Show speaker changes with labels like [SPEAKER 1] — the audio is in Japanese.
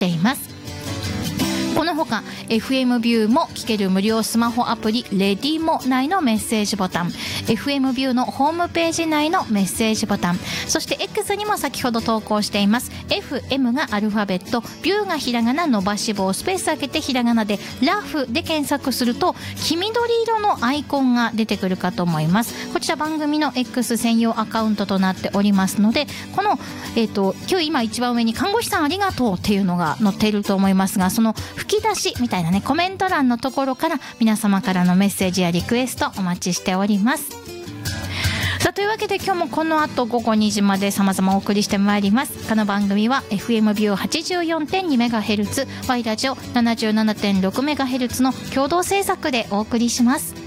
[SPEAKER 1] ています。このほか FM ビューも聞ける無料スマホアプリレディモ内のメッセージボタン、 FM ビューのホームページ内のメッセージボタン、そして X にも先ほど投稿しています。 FM がアルファベット、ビューがひらがな、伸ばし棒スペース開けてひらがなでラフで検索すると黄緑色のアイコンが出てくるかと思います。こちら番組の X 専用アカウントとなっておりますので、この、今日今一番上に看護師さんありがとうっていうのが載っていると思いますが、その吹き出しみたいなねコメント欄のところから皆様からのメッセージやリクエストお待ちしております。さあというわけで今日もこの後午後2時まで様々お送りしてまいります。この番組は FM ビュー 84.2MHz、Y ラジオ 77.6MHz の共同制作でお送りします。